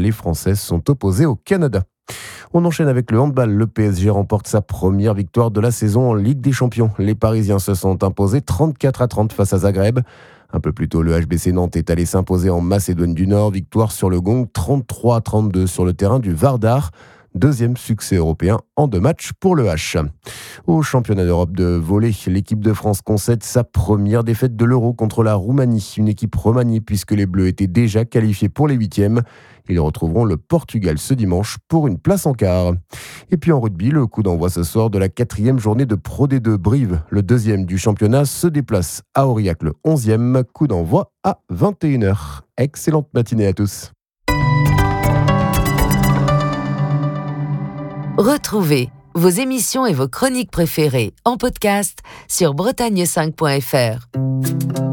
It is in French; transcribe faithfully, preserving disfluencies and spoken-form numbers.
les Françaises sont opposées au Canada. On enchaîne avec le handball. Le P S G remporte sa première victoire de la saison en Ligue des Champions. Les Parisiens se sont imposés trente-quatre à trente face à Zagreb. Un peu plus tôt, le H B C Nantes est allé s'imposer en Macédoine du Nord. Victoire sur le gong, trente-trois à trente-deux sur le terrain du Vardar. Deuxième succès européen en deux matchs pour le H. Au championnat d'Europe de volley, l'équipe de France concède sa première défaite de l'Euro contre la Roumanie. Une équipe remaniée puisque les Bleus étaient déjà qualifiés pour les huitièmes. Ils retrouveront le Portugal ce dimanche pour une place en quart. Et puis en rugby, le coup d'envoi ce soir de la quatrième journée de Pro D deux. Brive, le deuxième du championnat, se déplace à Aurillac, le onzième. Coup d'envoi à vingt et une heures. Excellente matinée à tous. Retrouvez vos émissions et vos chroniques préférées en podcast sur bretagne cinq point f r.